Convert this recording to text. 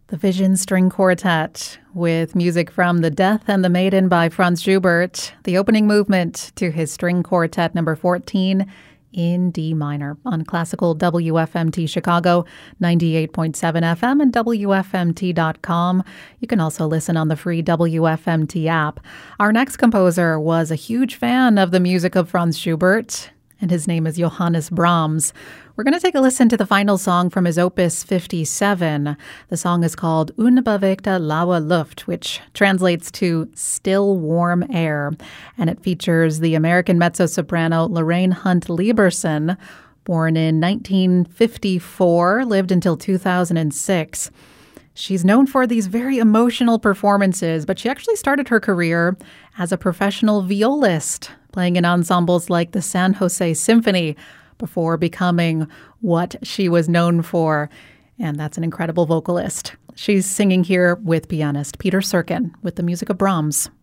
The Vision String Quartet with music from The Death and the Maiden by Franz Schubert, the opening movement to his String Quartet number 14 in D minor on classical WFMT Chicago, 98.7 FM and WFMT.com. You can also listen on the free WFMT app. Our next composer was a huge fan of the music of Franz Schubert, and his name is Johannes Brahms. We're going to take a listen to the final song from his Opus 57. The song is called Unbewegte laue Luft, which translates to Still Warm Air, and it features the American mezzo-soprano Lorraine Hunt Lieberson, born in 1954, lived until 2006. She's known for these very emotional performances, but she actually started her career as a professional violist, playing in ensembles like the San Jose Symphony before becoming what she was known for. And that's an incredible vocalist. She's singing here with pianist Peter Serkin with the music of Brahms.